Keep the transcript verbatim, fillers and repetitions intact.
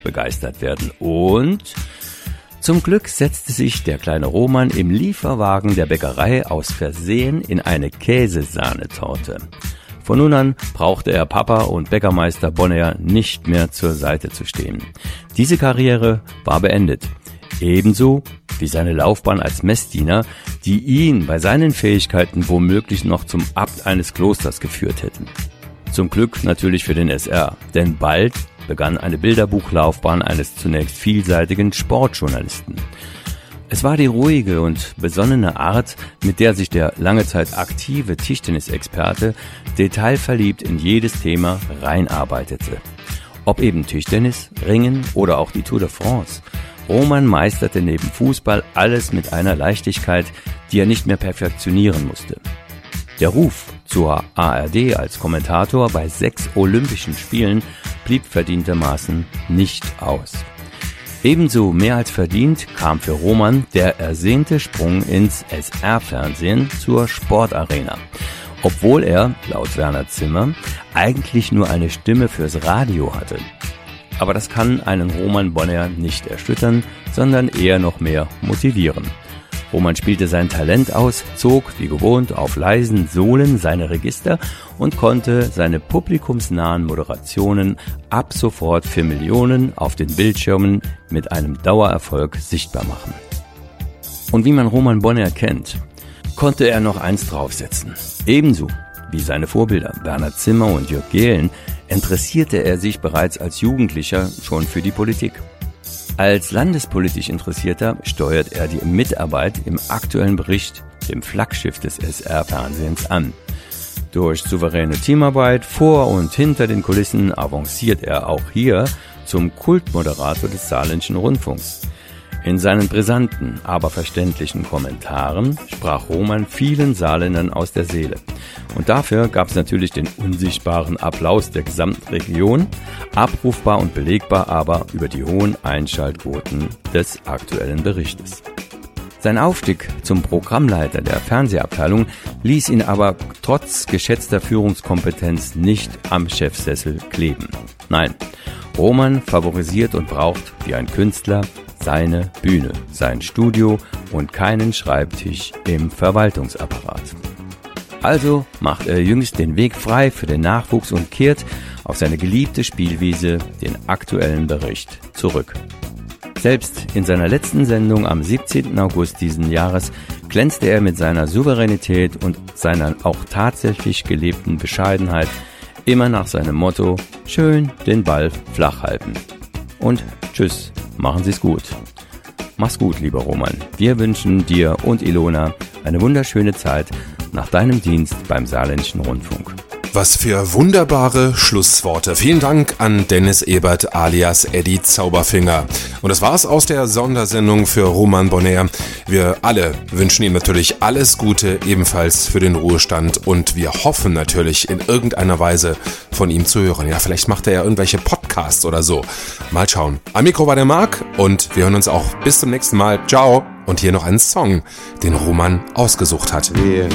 begeistert werden. Und zum Glück setzte sich der kleine Roman im Lieferwagen der Bäckerei aus Versehen in eine Käsesahnetorte. Von nun an brauchte er Papa und Bäckermeister Bonaire nicht mehr zur Seite zu stehen. Diese Karriere war beendet. Ebenso wie seine Laufbahn als Messdiener, die ihn bei seinen Fähigkeiten womöglich noch zum Abt eines Klosters geführt hätten. Zum Glück natürlich für den S R, denn bald begann eine Bilderbuchlaufbahn eines zunächst vielseitigen Sportjournalisten. Es war die ruhige und besonnene Art, mit der sich der lange Zeit aktive Tischtennisexperte detailverliebt in jedes Thema reinarbeitete. Ob eben Tischtennis, Ringen oder auch die Tour de France. Roman meisterte neben Fußball alles mit einer Leichtigkeit, die er nicht mehr perfektionieren musste. Der Ruf zur A R D als Kommentator bei sechs Olympischen Spielen blieb verdientermaßen nicht aus. Ebenso mehr als verdient kam für Roman der ersehnte Sprung ins S R-Fernsehen zur Sportarena. Obwohl er, laut Werner Zimmer, eigentlich nur eine Stimme fürs Radio hatte. Aber das kann einen Roman Bonaire nicht erschüttern, sondern eher noch mehr motivieren. Roman spielte sein Talent aus, zog wie gewohnt auf leisen Sohlen seine Register und konnte seine publikumsnahen Moderationen ab sofort für Millionen auf den Bildschirmen mit einem Dauererfolg sichtbar machen. Und wie man Roman Bonaire kennt, konnte er noch eins draufsetzen. Ebenso wie seine Vorbilder Werner Zimmer und Jörg Gehlen interessierte er sich bereits als Jugendlicher schon für die Politik. Als landespolitisch Interessierter steuert er die Mitarbeit im aktuellen Bericht, dem Flaggschiff des S R-Fernsehens, an. Durch souveräne Teamarbeit vor und hinter den Kulissen avanciert er auch hier zum Kultmoderator des Saarländischen Rundfunks. In seinen brisanten, aber verständlichen Kommentaren sprach Roman vielen Saarländern aus der Seele. Und dafür gab es natürlich den unsichtbaren Applaus der gesamten Region, abrufbar und belegbar aber über die hohen Einschaltquoten des aktuellen Berichtes. Sein Aufstieg zum Programmleiter der Fernsehabteilung ließ ihn aber trotz geschätzter Führungskompetenz nicht am Chefsessel kleben. Nein, Roman favorisiert und braucht, wie ein Künstler, seine Bühne, sein Studio und keinen Schreibtisch im Verwaltungsapparat. Also macht er jüngst den Weg frei für den Nachwuchs und kehrt auf seine geliebte Spielwiese, den aktuellen Bericht, zurück. Selbst in seiner letzten Sendung am siebzehnten August diesen Jahres glänzte er mit seiner Souveränität und seiner auch tatsächlich gelebten Bescheidenheit immer nach seinem Motto: schön den Ball flach halten. Und tschüss, machen Sie's gut. Mach's gut, lieber Roman. Wir wünschen dir und Ilona eine wunderschöne Zeit nach deinem Dienst beim Saarländischen Rundfunk. Was für wunderbare Schlussworte. Vielen Dank an Dennis Ebert alias Eddie Zauberfinger. Und das war's aus der Sondersendung für Roman Bonaire. Wir alle wünschen ihm natürlich alles Gute, ebenfalls für den Ruhestand. Und wir hoffen natürlich in irgendeiner Weise von ihm zu hören. Ja, vielleicht macht er ja irgendwelche Podcasts oder so. Mal schauen. Am Mikro war der Marc und wir hören uns auch bis zum nächsten Mal. Ciao. Und hier noch einen Song, den Roman ausgesucht hat. Wir